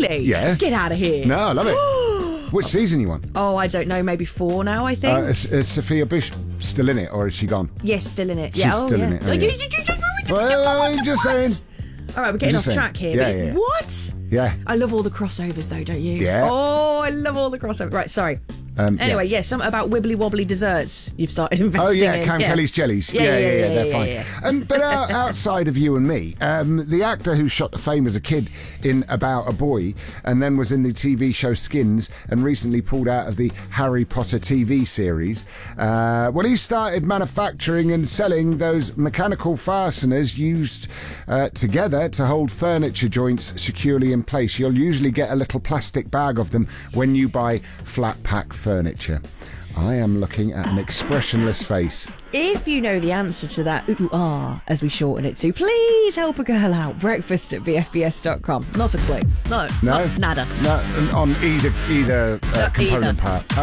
Really? Yeah. Get out of here. No, I love it. Which season you on? Oh, I don't know. Maybe 4 now, I think. Is Sophia Bush still in it, or is she gone? Yes, still in it. She's still in it. Oh, You yeah. just ruined it. Well, I'm just saying. All right, we're getting off Just saying. track here. Yeah, but What? Yeah. I love all the crossovers, though, don't you? Yeah. Oh, I love all the crossovers. Right, sorry. Anyway, yes, something about wibbly wobbly desserts you've started investing in. Oh, yeah, Cam Kelly's jellies. Yeah, they're fine. But outside of you and me, the actor who shot to fame as a kid in About a Boy and then was in the TV show Skins and recently pulled out of the Harry Potter TV series, he started manufacturing and selling those mechanical fasteners used together to hold furniture joints securely in place. You'll usually get a little plastic bag of them when you buy flat pack furniture. I am looking at an expressionless face. If you know the answer to that ooh-ah, as we shorten it to, please help a girl out. Breakfast@bfbs.com. Not a clue. No. Nada. No, on either component part.